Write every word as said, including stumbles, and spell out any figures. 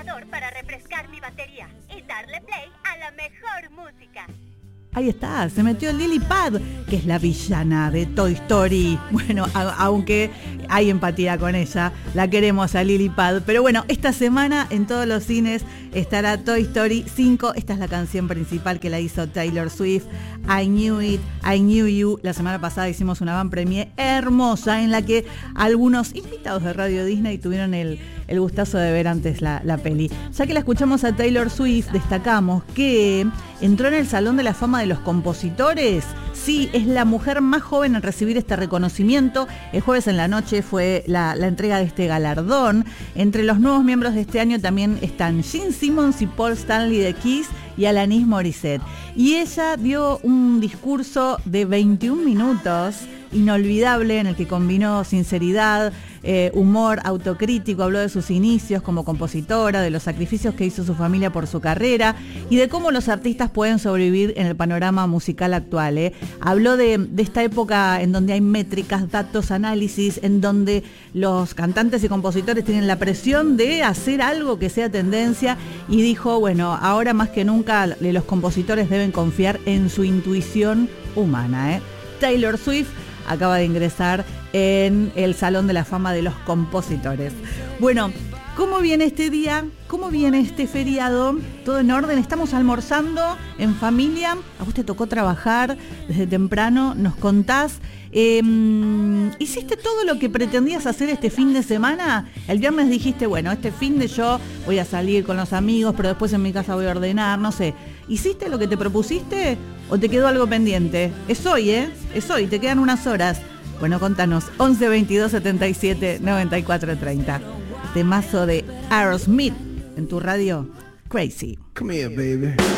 cargador para refrescar mi batería y darle play a la mejor música. Ahí está, se metió Lily Pad, que es la villana de Toy Story. Bueno, a, aunque hay empatía con ella, la queremos a Lily Pad. Pero bueno, esta semana en todos los cines estará Toy Story cinco. Esta es la canción principal que la hizo Taylor Swift. I Knew It, I Knew You. La semana pasada hicimos una van premiere hermosa en la que algunos invitados de Radio Disney tuvieron el, el gustazo de ver antes la, la peli. Ya que la escuchamos a Taylor Swift, destacamos que entró en el Salón de la Fama de los Compositores. Sí, es la mujer más joven en recibir este reconocimiento. El jueves en la noche fue la, la entrega de este galardón. Entre los nuevos miembros de este año también están Gene Simmons y Paul Stanley de Kiss y Alanis Morissette. Y ella dio un discurso de veintiún minutos, inolvidable, en el que combinó sinceridad, eh, humor, autocrítico, habló de sus inicios como compositora, de los sacrificios que hizo su familia por su carrera y de cómo los artistas pueden sobrevivir en el panorama musical actual. ¿eh? Habló de, de esta época en donde hay métricas, datos, análisis, en donde los cantantes y compositores tienen la presión de hacer algo que sea tendencia, y dijo, bueno, ahora más que nunca los compositores deben confiar en su intuición humana. ¿eh? Taylor Swift acaba de ingresar en el Salón de la Fama de los Compositores. Bueno, ¿cómo viene este día? ¿Cómo viene este feriado? ¿Todo en orden? ¿Estamos almorzando en familia? ¿A vos te tocó trabajar desde temprano? ¿Nos contás? Eh, ¿Hiciste todo lo que pretendías hacer este fin de semana? El viernes dijiste, bueno, este fin de yo voy a salir con los amigos, pero después en mi casa voy a ordenar, no sé. ¿Hiciste lo que te propusiste o te quedó algo pendiente? Es hoy, ¿eh? Es hoy, te quedan unas horas. Bueno, contanos, once veintidós setenta y siete noventa y cuatro treinta. Temazo de Aerosmith en tu radio, Crazy. Come here, baby.